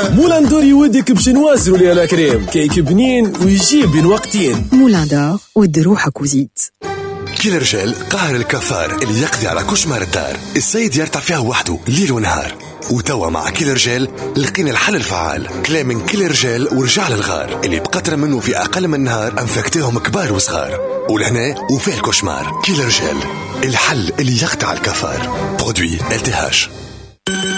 مولان دور يودك باش نوازروا لي على كريم كيك بنين ويجيب بين وقتين. مولان دور ود روحك وزيد. كيلر جيل قاهر الكفار اللي يقضي على كشمار الدار، السيد يرتاح فيها وحده ليل ونهار. وتوا مع كيلر جيل لقينا الحل الفعال، كلام من كيلر جيل ورجع للغار اللي بقطرة منه في أقل من نهار أنفكتهم كبار وصغار. ولهنا وفيه الكشمار. كيلر جيل الحل اللي يقطع الكفار. برودوي LTH.